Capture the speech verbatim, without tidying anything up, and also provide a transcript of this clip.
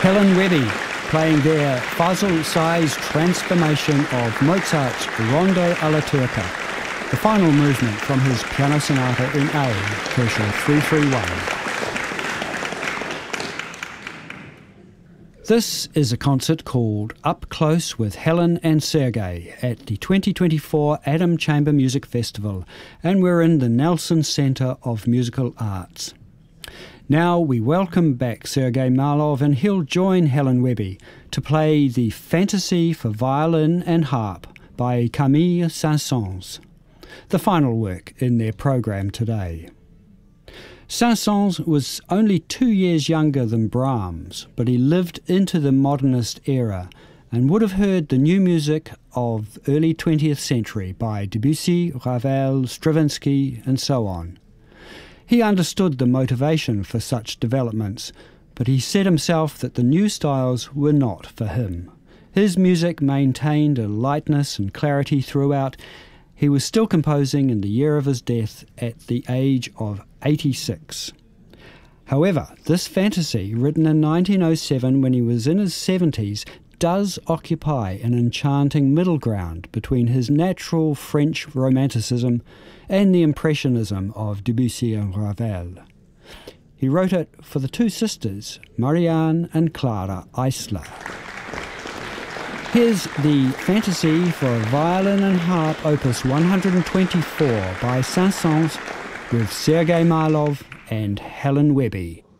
Helen Webby playing their puzzle-sized transformation of Mozart's Rondo alla Turca, the final movement from his Piano Sonata in A, Koschel three three one. This is a concert called Up Close with Helen and Sergei at the twenty twenty-four Adam Chamber Music Festival, and we're in the Nelson Centre of Musical Arts. Now we welcome back Sergei Marlov, and he'll join Helen Webby to play the Fantasy for Violin and Harp by Camille Saint-Saëns, the final work in their programme today. Saint-Saëns was only two years younger than Brahms, but he lived into the modernist era and would have heard the new music of early twentieth century by Debussy, Ravel, Stravinsky, and so on. He understood the motivation for such developments, but he said himself that the new styles were not for him. His music maintained a lightness and clarity throughout. He was still composing in the year of his death at the age of eighty-six. However, this fantasy, written in nineteen oh seven when he was in his seventies, does occupy an enchanting middle ground between his natural French romanticism and the impressionism of Debussy and Ravel. He wrote it for the two sisters, Marianne and Clara Eisler. Here's the Fantasy for Violin and Harp, Opus one hundred twenty-four by Saint-Saëns with Sergei Marlov and Helen Webby.